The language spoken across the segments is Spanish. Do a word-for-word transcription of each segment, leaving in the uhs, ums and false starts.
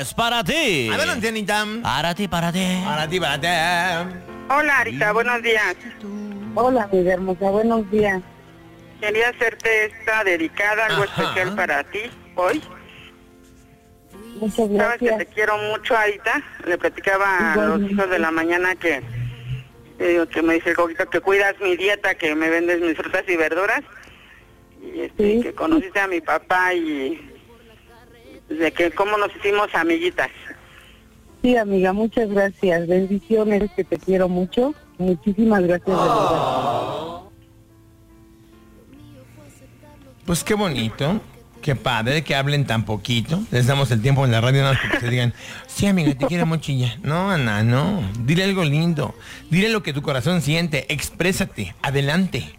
es para ti. Adelante, Anita. Para ti, para ti. Para ti, para ti. Hola, Arita, buenos días. Hola, mi hermosa, buenos días. Quería hacerte esta dedicada, algo Ajá. especial para ti hoy. Muchas Sabes que gracias. te quiero mucho, Arita. Le platicaba a los Igualmente. hijos de la mañana que, eh, que me dice el Coquito que cuidas mi dieta, que me vendes mis frutas y verduras. Y este, Sí. que conociste a mi papá y de que cómo nos hicimos amiguitas. Sí, amiga, muchas gracias. Bendiciones, que te quiero mucho. Muchísimas gracias, de verdad. Pues qué bonito, qué padre que hablen tan poquito. Les damos el tiempo en la radio nada más para que se digan, sí, amiga, te quiero mucho y ya. No, Ana, no. Dile algo lindo. Dile lo que tu corazón siente. Exprésate. Adelante.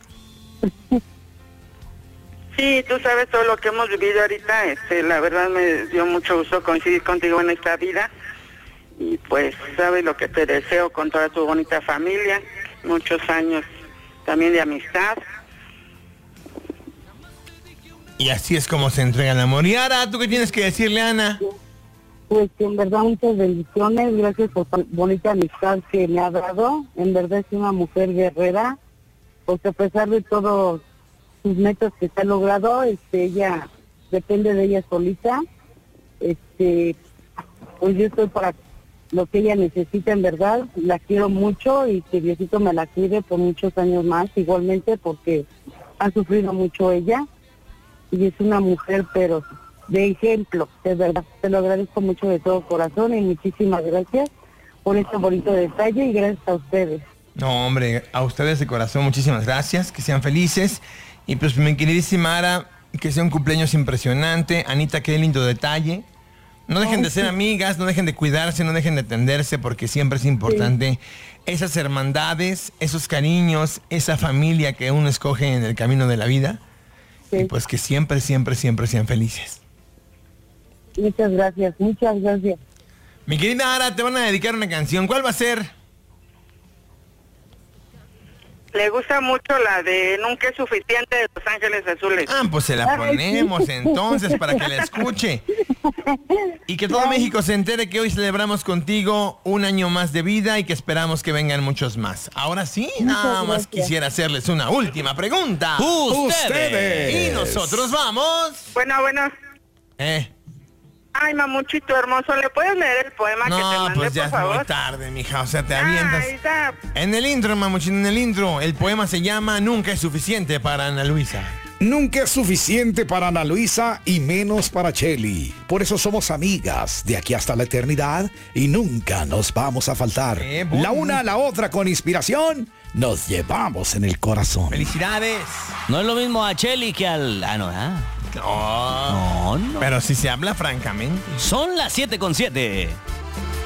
Sí, tú sabes todo lo que hemos vivido ahorita. Este, la verdad me dio mucho gusto coincidir contigo en esta vida. Y pues sabes lo que te deseo con toda tu bonita familia. Muchos años también de amistad. Y así es como se entrega el amor. Y Ara, ¿tú qué tienes que decirle, Ana? Pues que en verdad muchas bendiciones. Gracias por tan bonita amistad que me ha dado. En verdad es una mujer guerrera. Porque a pesar de todos sus metas que se ha logrado, este, ella depende de ella solita. Este, pues yo estoy para lo que ella necesita, en verdad. La quiero mucho y que Diosito me la cuide por muchos años más, igualmente, porque ha sufrido mucho ella y es una mujer, pero de ejemplo, de verdad. Te lo agradezco mucho de todo corazón y muchísimas gracias por este bonito detalle y gracias a ustedes. No, hombre, a ustedes de corazón, muchísimas gracias. Que sean felices. Y pues mi queridísima Ara, que sea un cumpleaños impresionante. Anita, qué lindo detalle. No dejen de ser amigas, no dejen de cuidarse, no dejen de atenderse, porque siempre es importante esas hermandades, esos cariños, esa familia que uno escoge en el camino de la vida. Sí. Y pues que siempre, siempre, siempre sean felices. Muchas gracias, muchas gracias. Mi querida Ara, te van a dedicar una canción. ¿Cuál va a ser? Le gusta mucho la de Nunca es suficiente de Los Ángeles Azules. Ah, pues se la ponemos entonces para que la escuche. Y que todo México se entere que hoy celebramos contigo un año más de vida y que esperamos que vengan muchos más. Ahora sí, nada más quisiera hacerles una última pregunta. Ustedes. Y nosotros vamos. Bueno, bueno. Eh. Ay, mamuchito hermoso, ¿le puedes leer el poema que te No, mandé, pues ya por es muy favor? tarde, mija. O sea, te avientas. Ay, ya. En el intro, mamuchín, en el intro. El poema se llama Nunca es suficiente para Ana Luisa. Nunca es suficiente para Ana Luisa y menos para Chely. Por eso somos amigas de aquí hasta la eternidad y nunca nos vamos a faltar. Qué bonito. La una a la otra con inspiración nos llevamos en el corazón. ¡Felicidades! No es lo mismo a Chely que al... Ah, no, ah. No, No, no. pero si se habla francamente. Son las siete con siete.